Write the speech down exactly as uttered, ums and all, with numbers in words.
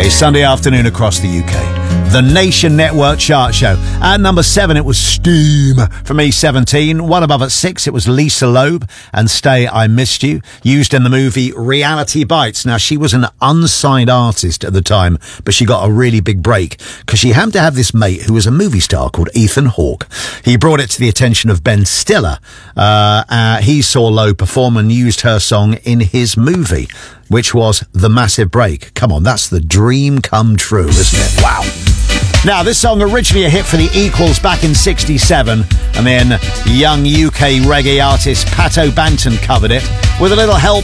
A Sunday afternoon across the U K. The Nation Network Chart Show. At number seven, it was Steam from E seventeen. One above at six, it was Lisa Loeb and Stay I Missed You, used in the movie Reality Bites. Now, she was an unsigned artist at the time, but she got a really big break because she happened to have this mate who was a movie star called Ethan Hawke. He brought it to the attention of Ben Stiller. Uh, uh, he saw Loeb perform and used her song in his movie, which was The Massive Break. Come on, that's the dream come true, isn't it? Wow. Now, this song originally a hit for the Equals back in sixty-seven, and then young U K reggae artist Pat O'Banton covered it with a little help